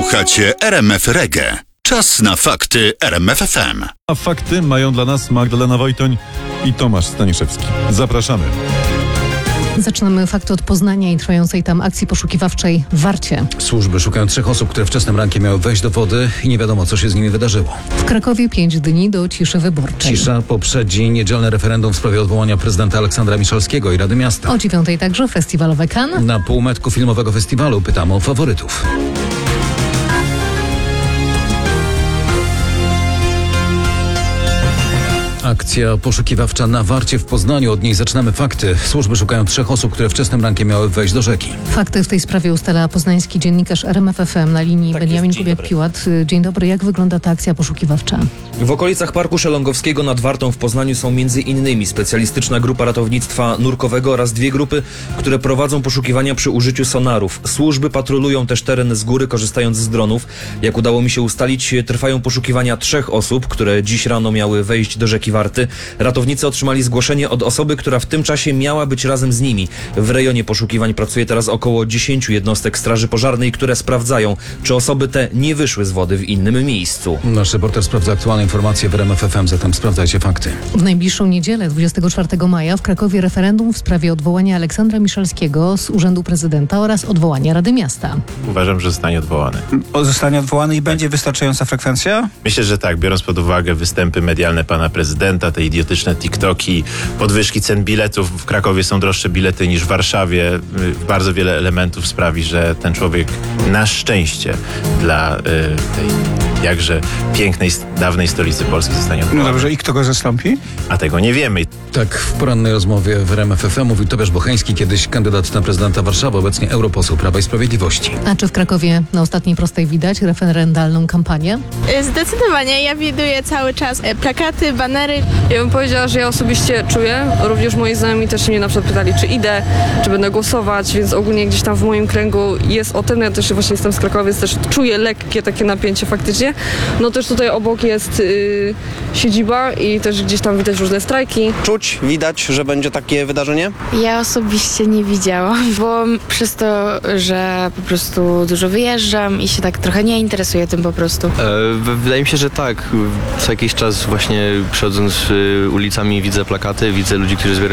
Słuchacie RMF Reggae. Czas na fakty RMF FM. A fakty mają dla nas Magdalena Wojtoń i Tomasz Staniszewski. Zapraszamy. Zaczynamy fakty od Poznania i trwającej tam akcji poszukiwawczej w Warcie. Służby szukają 3 osób, które wczesnym rankiem miały wejść do wody i nie wiadomo, co się z nimi wydarzyło. W Krakowie 5 dni do ciszy wyborczej. Cisza poprzedzi niedzielne referendum w sprawie odwołania prezydenta Aleksandra Miszalskiego i Rady Miasta. O 9 także festiwalowe Cannes. Na półmetku filmowego festiwalu pytamy o faworytów. Akcja poszukiwawcza na Warcie w Poznaniu. Od niej zaczynamy fakty. Służby szukają 3 osób, które wczesnym rankiem miały wejść do rzeki. Fakty w tej sprawie ustala poznański dziennikarz RMF FM na linii Benjamin Kubiak-Piłat. Dzień dobry, jak wygląda ta akcja poszukiwawcza? W okolicach Parku Szelongowskiego nad Wartą w Poznaniu są m.in. specjalistyczna grupa ratownictwa nurkowego oraz 2 grupy, które prowadzą poszukiwania przy użyciu sonarów. Służby patrolują też teren z góry, korzystając z dronów. Jak udało mi się ustalić, trwają poszukiwania 3 osób, które dziś rano miały wejść do rzeki Warty. Ratownicy otrzymali zgłoszenie od osoby, która w tym czasie miała być razem z nimi. W rejonie poszukiwań pracuje teraz około 10 jednostek straży pożarnej, które sprawdzają, czy osoby te nie wyszły z wody w innym miejscu. Nasz reporter sprawdza aktualne informacje w RMF FM, zatem sprawdzajcie fakty. W najbliższą niedzielę, 24 maja, w Krakowie referendum w sprawie odwołania Aleksandra Miszalskiego z urzędu prezydenta oraz odwołania Rady Miasta. Uważam, że zostanie odwołany. Zostanie odwołany i będzie wystarczająca frekwencja? Myślę, że tak, biorąc pod uwagę występy medialne pana prezydenta, te idiotyczne TikToki, podwyżki cen biletów. W Krakowie są droższe bilety niż w Warszawie. Bardzo wiele elementów sprawi, że ten człowiek na szczęście dla tej jakże pięknej, dawnej stolicy Polski zostanie odwołany. No dobrze, i kto go zastąpi? A tego nie wiemy. Tak w porannej rozmowie w RMF FM mówił Tobiasz Bocheński, kiedyś kandydat na prezydenta Warszawy, obecnie europoseł Prawa i Sprawiedliwości. A czy w Krakowie na ostatniej prostej widać referendalną kampanię? Zdecydowanie. Ja widuję cały czas plakaty, banery. Ja bym powiedziała, że ja osobiście czuję, również moi znajomi też mnie na przykład pytali, czy idę, czy będę głosować, więc ogólnie gdzieś tam w moim kręgu jest o tym. Ja też właśnie jestem z Krakowa, więc też czuję lekkie takie napięcie faktycznie. No też tutaj obok jest siedziba i też gdzieś tam widać różne strajki. Czuć, widać, że będzie takie wydarzenie? Ja osobiście nie widziałam, bo przez to, że po prostu dużo wyjeżdżam i się tak trochę nie interesuję tym po prostu. Wydaje mi się, że tak. Co jakiś czas właśnie przechodząc ulicami widzę plakaty, widzę ludzi, którzy zbierają